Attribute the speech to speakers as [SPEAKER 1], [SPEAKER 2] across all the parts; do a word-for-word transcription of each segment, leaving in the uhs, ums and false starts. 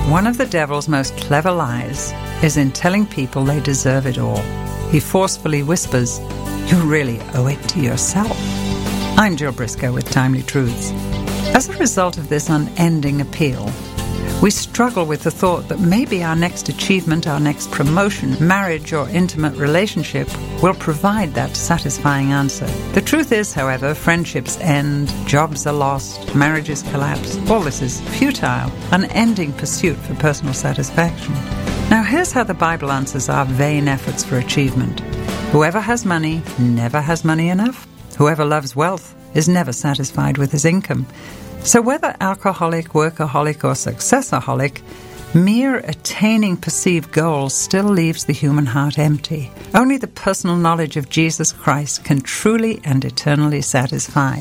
[SPEAKER 1] One of the devil's most clever lies is in telling people they deserve it all. He forcefully whispers, "You really owe it to yourself." I'm Jill Briscoe with Timely Truths. As a result of this unending appeal, we struggle with the thought that maybe our next achievement, our next promotion, marriage, or intimate relationship will provide that satisfying answer. The truth is, however, friendships end, jobs are lost, marriages collapse. All this is futile, unending pursuit for personal satisfaction. Now here's how the Bible answers our vain efforts for achievement. Whoever has money never has money enough. Whoever loves wealth is never satisfied with his income. So whether alcoholic, workaholic, or successaholic, mere attaining perceived goals still leaves the human heart empty. Only the personal knowledge of Jesus Christ can truly and eternally satisfy.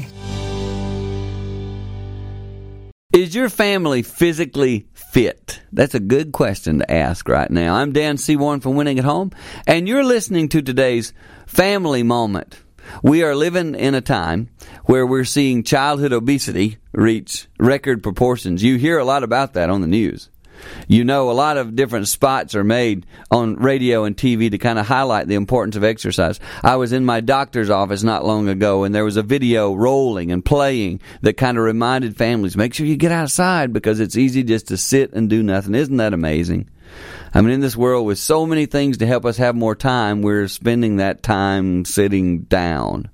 [SPEAKER 2] Is your family physically fit? That's a good question to ask right now. I'm Dan Seaborn from Winning at Home, and you're listening to today's Family Moment. We are living in a time where we're seeing childhood obesity reach record proportions. You hear a lot about that on the news. You know, a lot of different spots are made on radio and T V to kind of highlight the importance of exercise. I was in my doctor's office not long ago, and there was a video rolling and playing that kind of reminded families, make sure you get outside because it's easy just to sit and do nothing. Isn't that amazing? I mean, in this world with so many things to help us have more time, we're spending that time sitting down.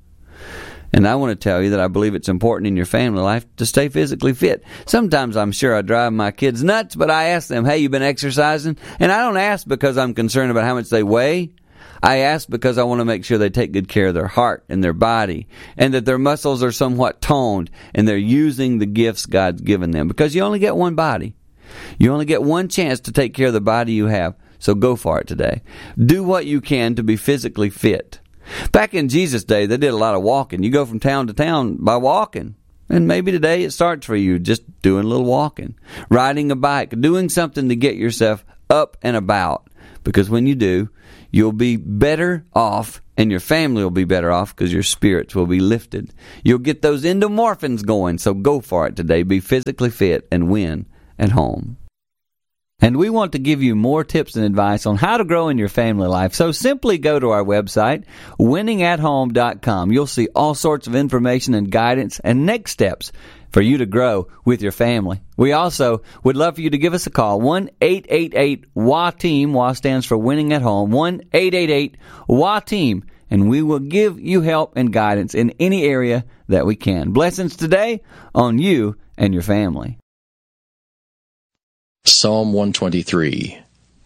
[SPEAKER 2] And I want to tell you that I believe it's important in your family life to stay physically fit. Sometimes I'm sure I drive my kids nuts, but I ask them, hey, you been exercising? And I don't ask because I'm concerned about how much they weigh. I ask because I want to make sure they take good care of their heart and their body, and that their muscles are somewhat toned, and they're using the gifts God's given them. Because you only get one body. You only get one chance to take care of the body you have, so go for it today. Do what you can to be physically fit. Back in Jesus' day, they did a lot of walking. You go from town to town by walking. And maybe today it starts for you just doing a little walking, riding a bike, doing something to get yourself up and about. Because when you do, you'll be better off, and your family will be better off because your spirits will be lifted. You'll get those endorphins going, so go for it today. Be physically fit and win at home. And we want to give you more tips and advice on how to grow in your family life. So simply go to our website, winning at home dot com. You'll see all sorts of information and guidance and next steps for you to grow with your family. We also would love for you to give us a call, one eight eight eight W A TEAM. W A stands for Winning at Home, one eight eight eight W A TEAM. And we will give you help and guidance in any area that we can. Blessings today on you and your family.
[SPEAKER 3] Psalm one twenty-three.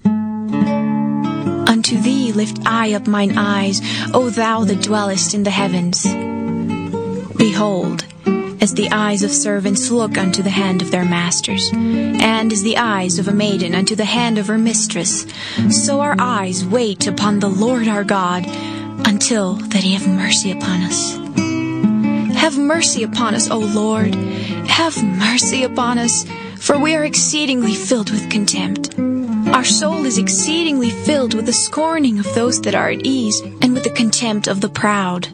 [SPEAKER 4] Unto thee lift I up mine eyes, O thou that dwellest in the heavens. Behold, as the eyes of servants look unto the hand of their masters, and as the eyes of a maiden unto the hand of her mistress, so our eyes wait upon the Lord our God, until that he have mercy upon us. Have mercy upon us, O Lord, have mercy upon us, for we are exceedingly filled with contempt. Our soul is exceedingly filled with the scorning of those that are at ease, and with the contempt of the proud.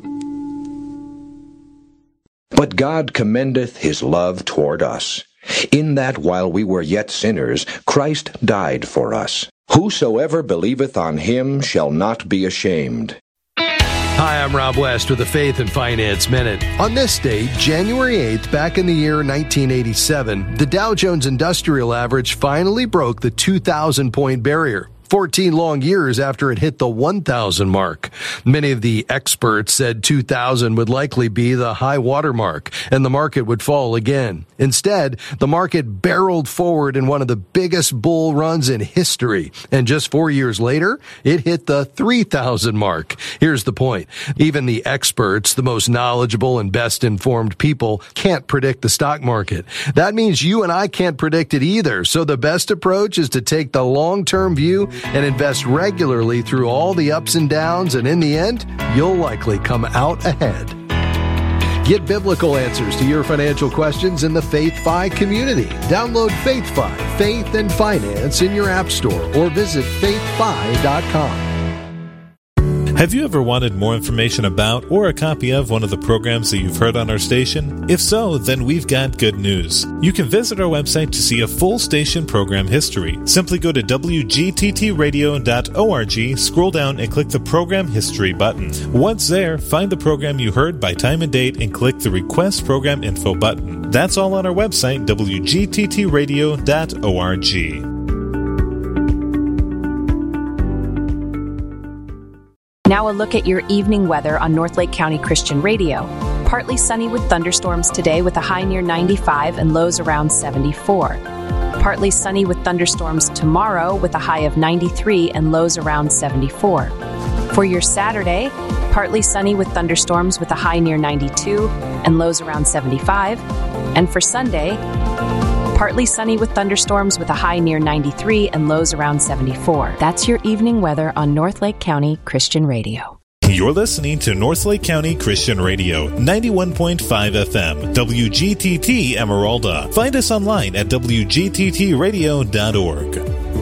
[SPEAKER 5] But God commendeth his love toward us, in that while we were yet sinners, Christ died for us. Whosoever believeth on him shall not be ashamed.
[SPEAKER 6] Hi, I'm Rob West with the Faith and Finance Minute. On this date, January eighth, back in the year nineteen eighty-seven, the Dow Jones Industrial Average finally broke the two thousand point barrier. fourteen long years after it hit the one thousand mark. Many of the experts said two thousand would likely be the high water mark and the market would fall again. Instead, the market barreled forward in one of the biggest bull runs in history. And just four years later, it hit the three thousand mark. Here's the point. Even the experts, the most knowledgeable and best informed people, can't predict the stock market. That means you and I can't predict it either. So the best approach is to take the long-term view and invest regularly through all the ups and downs, and in the end, you'll likely come out ahead. Get biblical answers to your financial questions in the FaithFi community. Download FaithFi, Faith and Finance in your app store or visit faith fi dot com.
[SPEAKER 7] Have you ever wanted more information about or a copy of one of the programs that you've heard on our station? If so, then we've got good news. You can visit our website to see a full station program history. Simply go to w g t t radio dot org, scroll down and click the Program History button. Once there, find the program you heard by time and date and click the Request Program Info button. That's all on our website, w g t t radio dot org.
[SPEAKER 8] Now a look at your evening weather on Northlake County Christian Radio. Partly sunny with thunderstorms today with a high near ninety-five and lows around seventy-four. Partly sunny with thunderstorms tomorrow with a high of ninety-three and lows around seventy-four. For your Saturday, partly sunny with thunderstorms with a high near ninety-two and lows around seventy-five. And for Sunday, partly sunny with thunderstorms with a high near ninety-three and lows around seventy-four. That's your evening weather on Northlake County Christian Radio.
[SPEAKER 7] You're listening to Northlake County Christian Radio, ninety-one point five F M, W G T T Emeralda. Find us online at w g t t radio dot org.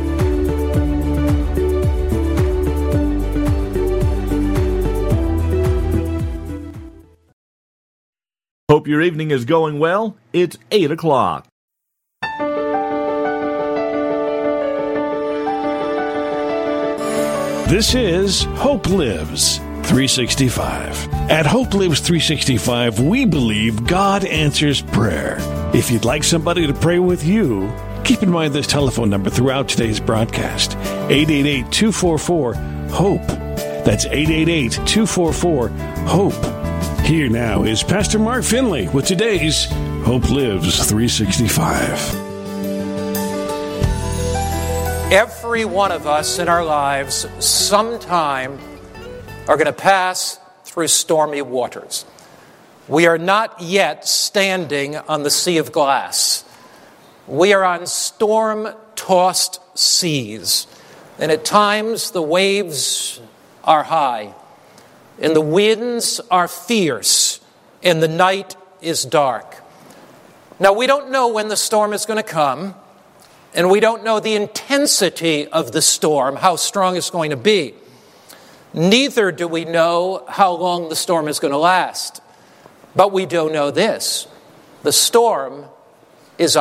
[SPEAKER 9] Hope your evening is going well. It's eight o'clock.
[SPEAKER 10] This is Hope Lives three sixty-five. At Hope Lives three sixty-five, we believe God answers prayer. If you'd like somebody to pray with you, keep in mind this telephone number throughout today's broadcast, eight eight eight, two four four, HOPE. That's eight eight eight, two four four, HOPE. Here now is Pastor Mark Finley with today's Hope Lives three sixty-five.
[SPEAKER 11] Every one of us in our lives sometime are going to pass through stormy waters. We are not yet standing on the sea of glass. We are on storm-tossed seas, and at times the waves are high, and the winds are fierce, and the night is dark. Now, we don't know when the storm is going to come, and we don't know the intensity of the storm, how strong it's going to be. Neither do we know how long the storm is going to last. But we do know this: the storm